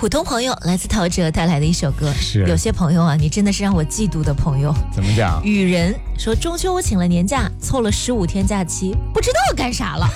普通朋友来自陶喆带来的一首歌。 是有些朋友啊，你真的是让我嫉妒的朋友。 怎么讲？ 雨人说中秋我请了年假，凑了15天假期，不知道干啥了。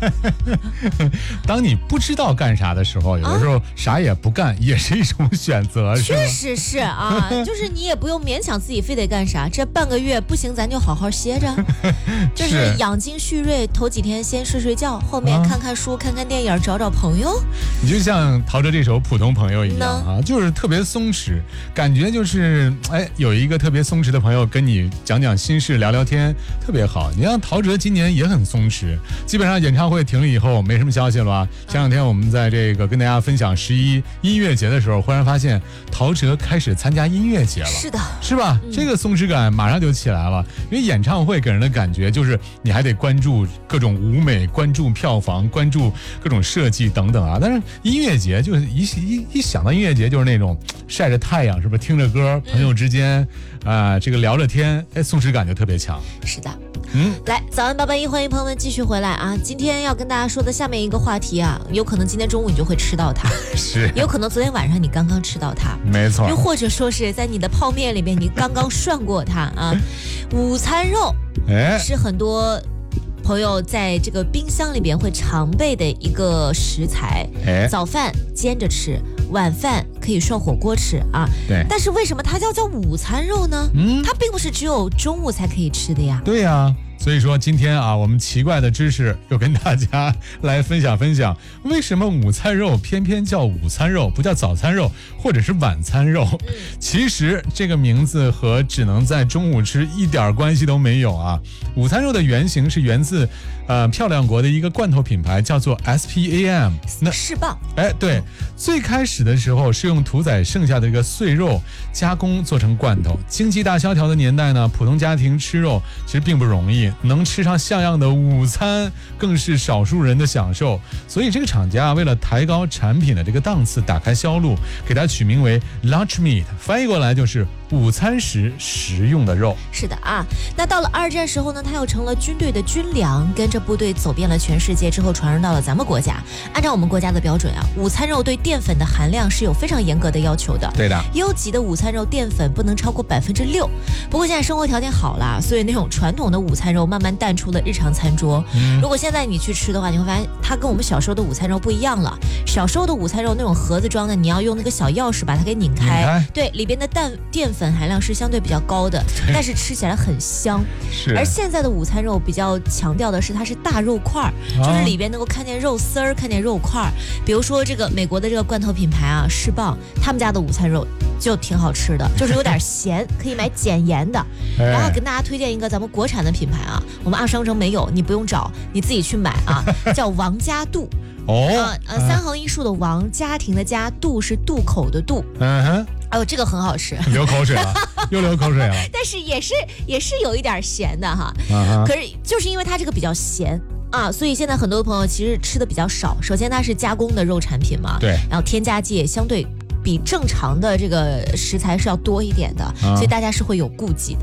当你不知道干啥的时候，有的时候啥也不干也是一种选择，是吗？ 确实是啊，就是你也不用勉强自己非得干啥，这半个月不行咱就好好歇着，就是养精蓄锐，头几天先睡睡觉，后面看看书、看看电影，找找朋友。 你就像陶喆这首《普通朋友》一样啊，就是特别松弛，感觉就是有一个特别松弛的朋友跟你讲讲心事、聊聊天，特别好。你像陶喆今年也很松弛，基本上演唱会停了以后没什么消息了吧？前两天我们在这个跟大家分享11音乐节的时候，忽然发现陶喆开始参加音乐节了。 是的， 是吧？这个松弛感马上就起来了，因为演唱会给人的感觉就是你还得关注各种舞美，关注票房，关注各种设计等等啊。但是音乐节就是一想到音乐节就是那种晒着太阳，是不是听着歌，朋友之间这个聊着天，松弛感就特别强。 是的。来，早安881，欢迎朋友们继续回来啊！今天要跟大家说的下面一个话题啊，有可能今天中午你就会吃到它， 是， 有可能昨天晚上你刚刚吃到它， 没错， 又或者说是在你的泡面里面你刚刚涮过它啊。午餐肉，是很多朋友在这个冰箱里边会常备的一个食材，早饭煎着吃，晚饭可以涮火锅吃啊。 对， 但是为什么它叫午餐肉呢？它并不是只有中午才可以吃的呀。 对呀。所以说今天啊，我们奇怪的知识又跟大家来分享，为什么午餐肉偏偏叫午餐肉，不叫早餐肉或者是晚餐肉？其实这个名字和只能在中午吃一点关系都没有啊。午餐肉的原型是源自漂亮国的一个罐头品牌，叫做 SPAM。 那世棒。 对，最开始的时候是用屠宰剩下的一个碎肉加工做成罐头。经济大萧条的年代呢，普通家庭吃肉其实并不容易。能吃上像样的午餐更是少数人的享受，所以这个厂家为了抬高产品的这个档次，打开销路，给它取名为 lunch meat， 翻译过来就是午餐时食用的肉。 是的啊，那到了2战时候呢，它又成了军队的军粮，跟着部队走遍了全世界之后传入到了咱们国家。按照我们国家的标准啊，午餐肉对淀粉的含量是有非常严格的要求的。 对的， 优级的午餐肉淀粉不能超过6%。不过现在生活条件好了，所以那种传统的午餐肉慢慢淡出了日常餐桌。如果现在你去吃的话，你会发现它跟我们小时候的午餐肉不一样了。小时候的午餐肉那种盒子装的，你要用那个小钥匙把它给拧开，对，里边的淀粉含量是相对比较高的，但是吃起来很香。 是。而现在的午餐肉比较强调的是它是大肉块，就是里边能够看见肉丝儿，看见肉块。比如说这个美国的这个罐头品牌啊，世棒，他们家的午餐肉就挺好吃的，就是有点咸，可以买减盐的。然后跟大家推荐一个咱们国产的品牌啊，我们2商城没有，你不用找，你自己去买啊，叫王家渡。3横1竖的王，家庭的家，渡是渡口的渡。这个很好吃， 流口水了，又流口水了。 但是也是有一点咸的哈。可是就是因为它这个比较咸啊，所以现在很多朋友其实吃的比较少。首先它是加工的肉产品嘛， 对， 然后添加剂也相对比正常的这个食材是要多一点的，所以大家是会有顾忌的。